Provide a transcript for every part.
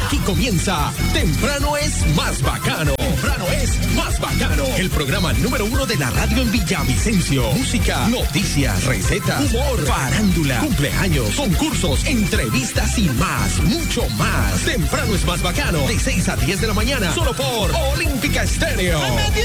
Aquí comienza Temprano es más bacano. Temprano es más bacano. El programa número 1 de la radio en Villavicencio. Música, noticias, recetas, humor, farándula, cumpleaños, concursos, entrevistas y más, mucho más. Temprano es más bacano. De 6 a 10 de la mañana. Solo por Olímpica Estéreo.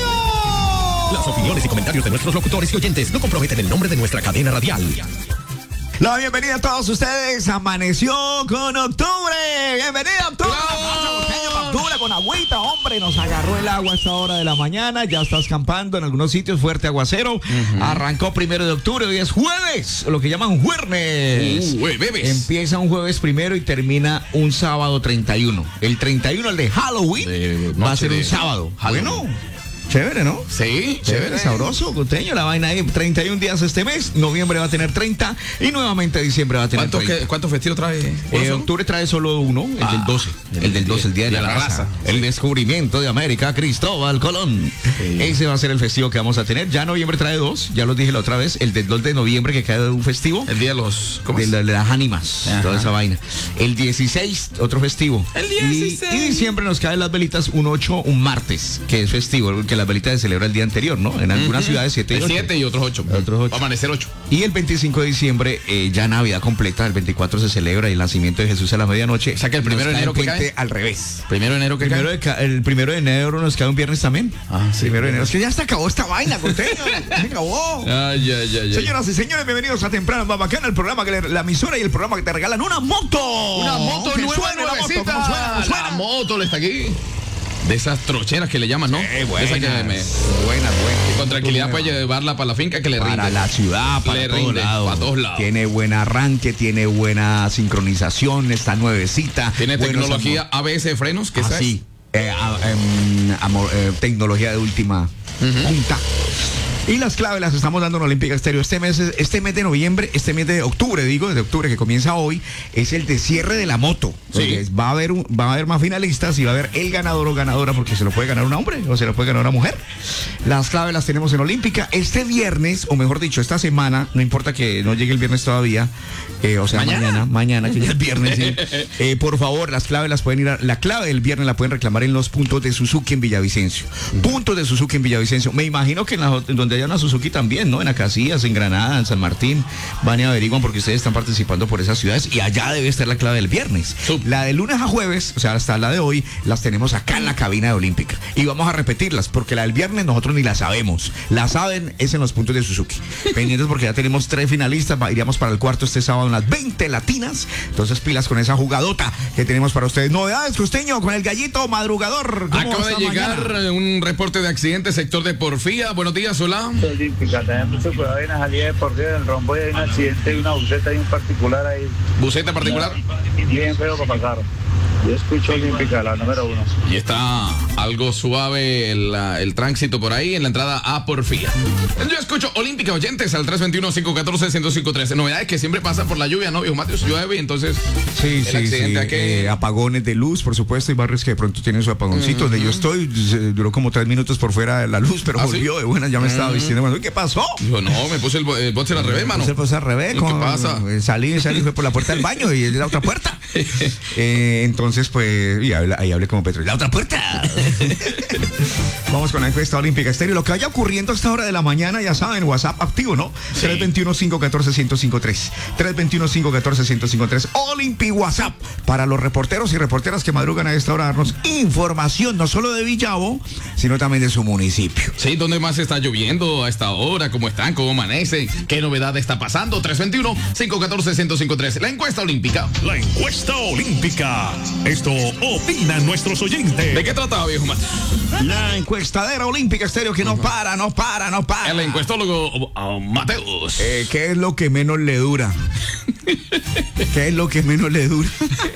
Las opiniones y comentarios de nuestros locutores y oyentes no comprometen el nombre de nuestra cadena radial. La bienvenida a todos ustedes. Amaneció con octubre. Bienvenida octubre. Octubre con agüita, hombre. Nos agarró el agua a esta hora de la mañana. Ya está escampando en algunos sitios, fuerte aguacero. Arrancó 1 de octubre. Hoy es jueves, lo que llaman jueves. Empieza un jueves 1 y termina un sábado 31. El 31, el de Halloween, va a ser un sábado. Bueno. Chévere, ¿no? Sí, chévere, sabroso, costeño, la vaina ahí. 31 días este mes, noviembre va a tener 30 y nuevamente diciembre va a tener 30. ¿Cuántos festivos trae? Octubre trae solo uno, el del 12. El del 12, el día de la raza. El descubrimiento de América, Cristóbal Colón. Sí. Ese va a ser el festivo que vamos a tener. Ya noviembre trae 2, ya lo dije la otra vez. El del 2 de noviembre que cae un festivo. El día de los... ¿Cómo es? De las ánimas, toda esa vaina. El 16, otro festivo. El 16. Y diciembre nos caen las velitas un 8, un martes, que es festivo, que las velitas se celebra el día anterior, ¿no? En algunas ciudades 7 y 8. 7 y otros 8. Va a amanecer 8. Y el 25 de diciembre, ya Navidad completa. El 24 se celebra el nacimiento de Jesús a la medianoche. O sea que el 1 de enero que cae al revés. 1 de enero que cae. El 1 de enero nos cae un viernes también. Sí. 1 de enero. Es que ya se acabó esta vaina, costeño. Se acabó. Señoras y señores, bienvenidos a Temprano más bacana, el programa que la emisora y el programa que te regalan una moto. Una moto nueva, nuevecita. La moto le está aquí. De esas trocheras que le llaman, ¿no? Buenas. Y con tranquilidad puede llevarla para la finca que le rinde. Para la ciudad, para todos lados. Tiene buen arranque, tiene buena sincronización, está nuevecita. Tiene tecnología ABS de frenos, ¿qué es eso? Sí. Tecnología de última punta. Y las claves las estamos dando en Olímpica Estéreo. Este mes de noviembre, este mes de octubre, desde octubre que comienza hoy, es el de cierre de la moto. Sí. Va a haber más finalistas y va a haber el ganador o ganadora, porque se lo puede ganar un hombre o se lo puede ganar una mujer. Las claves las tenemos en Olímpica. Este viernes, o mejor dicho, esta semana, no importa que no llegue el viernes todavía, o sea, mañana, que ya es viernes. ¿Sí? Por favor, las claves las pueden la clave del viernes la pueden reclamar en los puntos de Suzuki en Villavicencio. Puntos de Suzuki en Villavicencio. Me imagino que en donde haya una Suzuki también, ¿no? En Acacias, en Granada, en San Martín, van y averiguan porque ustedes están participando por esas ciudades y allá debe estar la clave del viernes. La de lunes a jueves, o sea, hasta la de hoy, las tenemos acá en la cabina de Olímpica. Y vamos a repetirlas porque la del viernes nosotros ni la sabemos. La saben es en los puntos de Suzuki. Pendientes porque ya tenemos 3 finalistas, iríamos para el cuarto este sábado en las 20 latinas. Entonces pilas con esa jugadota que tenemos para ustedes. Novedades, costeño, con el gallito madrugador. Acaba de llegar un reporte de accidente, sector de Porfía. Buenos días, hola. Olímpica, también mucho cuidado, hay una salida deportiva del rombo y hay un accidente y una buseta y un particular ahí. ¿Buseta particular? Bien feo para pasar. Yo escucho Olímpica, la número 1. Y está algo suave el tránsito por ahí en la entrada a Porfía. Yo escucho Olímpica, oyentes, al 321-514-1053. Novedades que siempre pasan por la lluvia, ¿no, viejo Mateus? Llueve, entonces... Sí. Apagones de luz, por supuesto. Hay barrios que de pronto tienen su apagoncito. Donde yo estoy, duró como 3 minutos por fuera de la luz, pero volvió de buena. Ya me estaba vistiendo. Bueno, ¿qué pasó? Yo no, me puse el boxer al revés, mano. Se puso al revés. ¿Qué pasa? Salí, fue por la puerta del baño y la otra puerta. Entonces, pues, ahí hablé como Petro. ¡La otra puerta! Vamos con la encuesta Olímpica Estéreo. Lo que vaya ocurriendo a esta hora de la mañana, ya saben, WhatsApp activo, ¿no? Sí. 321-514-1053. 321-514-1053. Olympi WhatsApp. Para los reporteros y reporteras que madrugan a esta hora a darnos información, no solo de Villavo, sino también de su municipio. Sí, ¿dónde más está lloviendo a esta hora? ¿Cómo están? ¿Cómo amanecen? ¿Qué novedad está pasando? 321-514-1053. La encuesta olímpica. La encuesta olímpica. Esto opinan nuestros oyentes. ¿De qué trataba, viejo Matos? La encuestadera Olímpica Estéreo que no para. El encuestólogo Mateus. ¿Qué es lo que menos le dura? ¿Qué es lo que menos le dura?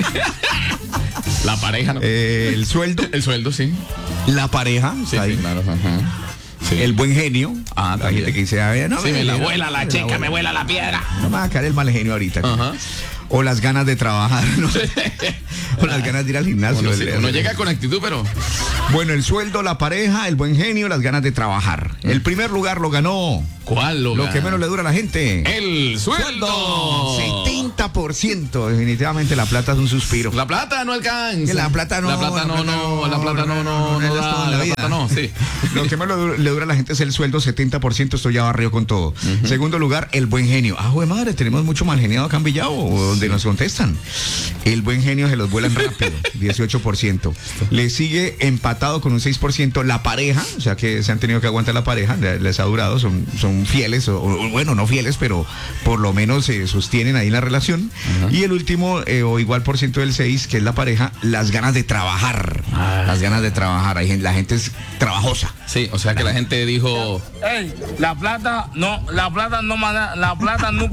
La pareja, ¿no? El sueldo. El sueldo, sí. La pareja. Sí, claro. Sí. El buen genio. Hay gente que dice, no, sí, me la vuela la chica, me vuela la piedra. No me va a caer el mal genio ahorita. O las ganas de trabajar, ¿no? O las ganas de ir al gimnasio. Uno llega con actitud, pero... Bueno, el sueldo, la pareja, el buen genio, las ganas de trabajar. El primer lugar lo ganó ¿Cuál, Logan? Lo que menos le dura a la gente. El sueldo. 70%. Definitivamente la plata es un suspiro. La plata no alcanza. La plata no. La plata no da. La plata no, sí. Lo que más le dura a la gente es el sueldo, 70%. Esto ya barrió con todo. Segundo lugar, el buen genio. Ah, güey, madre, tenemos mucho mal geniado acá en Villavo, donde nos contestan. El buen genio se los vuelan rápido, 18%. Le sigue empatado con un 6% la pareja, o sea que se han tenido que aguantar la pareja, les ha durado, son fieles, o bueno, no fieles, pero por lo menos se sostienen ahí en la relación. Y el último, o igual por ciento del 6, que es la pareja, las ganas de trabajar. Las ganas de trabajar. La gente es trabajosa. Sí, o sea que la gente dijo... Ey, la plata nunca, la plata no, la plata no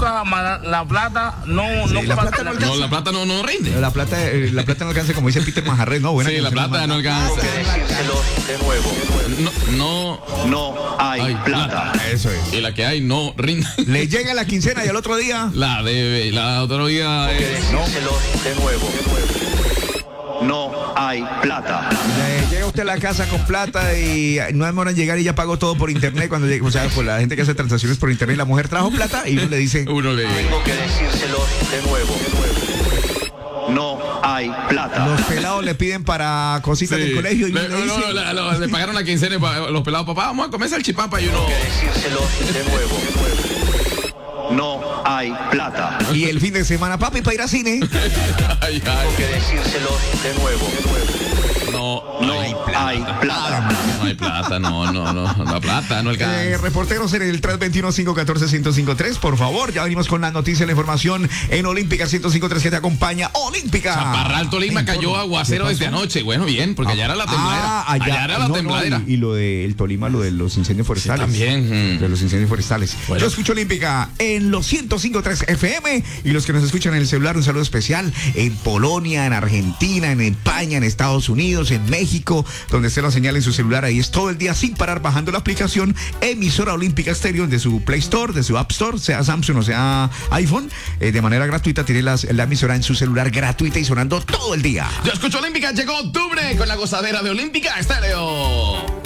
rinde. La plata no alcanza, como dice Peter Majarre, no, buena. Sí, la plata no alcanza. De nuevo. No hay plata. Eso es. Y la que hay no rinde. Le llega la quincena y al otro día La debe, la otro día Decírselo de nuevo. No hay plata. llega usted a la casa con plata y no demoran en llegar y ya pagó todo por internet cuando llega, o sea, por la gente que hace transacciones por internet, la mujer trajo plata y uno le dice, Tengo que decírselo de nuevo. No hay plata. los pelados le piden para cositas del colegio y uno le dice, le pagaron la quincena y los pelados, papá, vamos a comer salchipapa y uno... Que decírselo de nuevo. No hay plata. y el fin de semana, papi, para ir al cine. Ay, Que decírselo de nuevo. no hay plata. No hay plata, no, la plata no alcanza. Reporteros en el 321-514-1053, por favor, ya venimos con la noticia, la información en Olímpica 1053 que te acompaña. Olímpica. Chaparral, Tolima, cayó aguacero desde anoche. Bueno, bien, porque allá era la tembladera. Allá era la tembladera. Y lo del Tolima, lo de los incendios forestales. También. De los incendios forestales. Bueno. Yo escucho Olímpica en los 105.3 FM y los que nos escuchan en el celular, un saludo especial en Polonia, en Argentina, en España, en Estados Unidos, en México, donde esté la señal en su celular. Ahí es todo el día sin parar bajando la aplicación Emisora Olímpica Estéreo de su Play Store, de su App Store, sea Samsung o sea iPhone, de manera gratuita. Tiene la emisora en su celular gratuita y sonando todo el día. Yo escucho Olímpica, llegó octubre con la gozadera de Olímpica Estéreo.